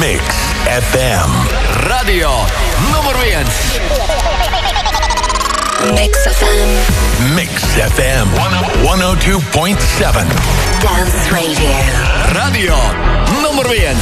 Mix FM. Radio nummer 1. Mix FM. Mix FM 102.7. Dance Radio. Radio nummer 1.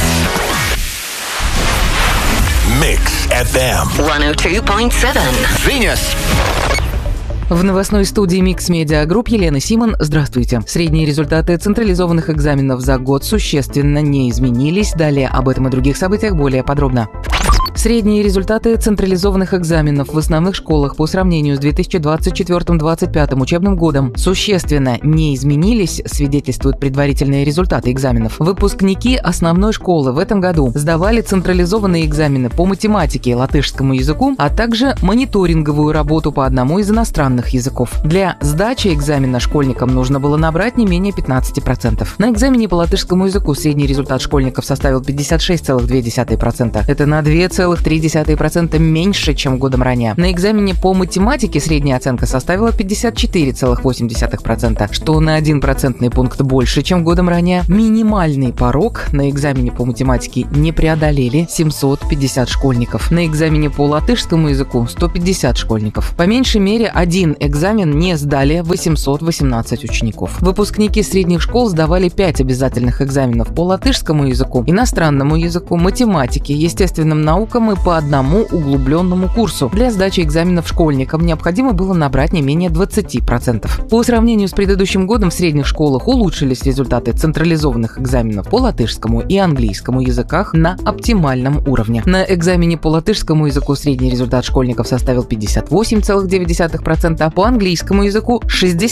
Mix FM 102.7. Venus. В новостной студии Mix Media Group Елена Симон. Здравствуйте. Средние результаты централизованных экзаменов за год существенно не изменились. Далее об этом и других событиях более подробно. Средние результаты централизованных экзаменов в основных школах по сравнению с 2024-2025 учебным годом существенно не изменились, свидетельствуют предварительные результаты экзаменов. Выпускники основной школы в этом году сдавали централизованные экзамены по математике и латышскому языку, а также мониторинговую работу по одному из иностранных языков. Для сдачи экзамена школьникам нужно было набрать не менее 15%. На экзамене по латышскому языку средний результат школьников составил 56,2%. Это на 2,3% меньше, чем годом ранее. На экзамене по математике средняя оценка составила 54,8%, что на 1 процентный пункт больше, чем годом ранее. Минимальный порог на экзамене по математике не преодолели 750 школьников. На экзамене по латышскому языку 150 школьников. По меньшей мере один экзамен не сдали 818 учеников. Выпускники средних школ сдавали 5 обязательных экзаменов по латышскому языку, иностранному языку, математике, естественным наукам и по одному углубленному курсу. Для сдачи экзаменов школьникам необходимо было набрать не менее 20%. По сравнению с предыдущим годом в средних школах улучшились результаты централизованных экзаменов по латышскому и английскому языках на оптимальном уровне. На экзамене по латышскому языку средний результат школьников составил 58,9%, а по английскому языку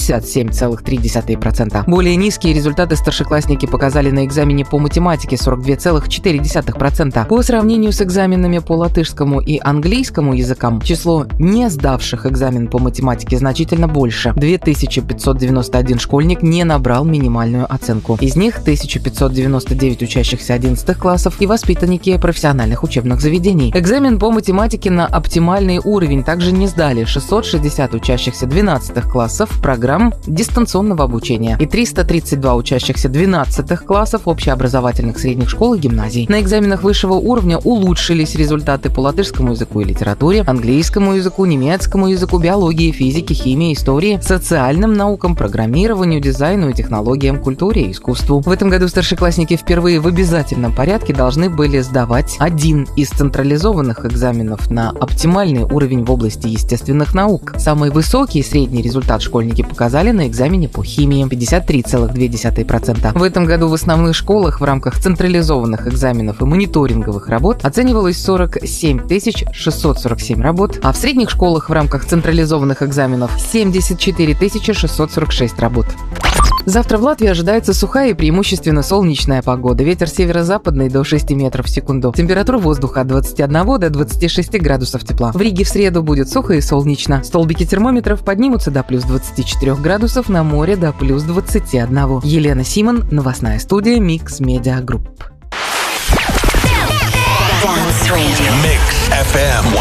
67,3%. Более низкие результаты старшеклассники показали на экзамене по математике 42,4%. По сравнению с экзаменами по латышскому и английскому языкам число не сдавших экзамен по математике значительно больше. 2591 школьник не набрал минимальную оценку. Из них 1599 учащихся 11 классов и воспитанники профессиональных учебных заведений. Экзамен по математике на оптимальный уровень также не сдали 660 учащихся 12 классов программ дистанционного обучения и 332 учащихся 12 классов общеобразовательных средних школ и гимназий. На экзаменах высшего уровня улучшились результаты по латышскому языку и литературе, английскому языку, немецкому языку, биологии, физике, химии, истории, социальным наукам, программированию, дизайну и технологиям, культуре и искусству. В этом году старшеклассники впервые в обязательном порядке должны были сдавать один из централизованных экзаменов на оптимальный уровень в области естественных наук. Самый высокий средний результат школьники показали на экзамене по химии – 53,2%. В этом году в основных школах в рамках централизованных экзаменов и мониторинговых работ оценивалось 47 647 работ, а в средних школах в рамках централизованных экзаменов 74 646 работ. Завтра в Латвии ожидается сухая и преимущественно солнечная погода. Ветер северо-западный до 6 метров в секунду. Температура воздуха от 21 до 26 градусов тепла. В Риге в среду будет сухо и солнечно. Столбики термометров поднимутся до плюс 24 градусов, на море до плюс 21. Елена Симон, новостная студия Mix Media Group. Dance Radio. Mix FM